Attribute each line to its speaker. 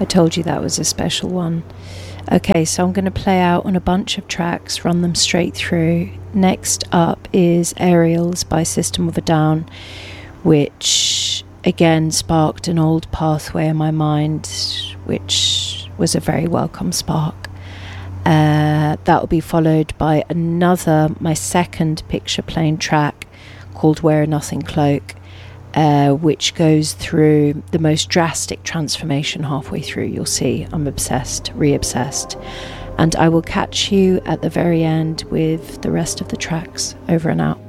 Speaker 1: I told you that was a special one. Okay, so I'm going to play out on a bunch of tracks, run them straight through. Next up is Aerials by System of a Down, which again sparked an old pathway in my mind, which was a very welcome spark. That will be followed by my second Picture Plane track called Wear a Nothing Cloak, which goes through the most drastic transformation halfway through. You'll see I'm obsessed, re-obsessed. And I will catch you at the very end with the rest of the tracks. Over and out.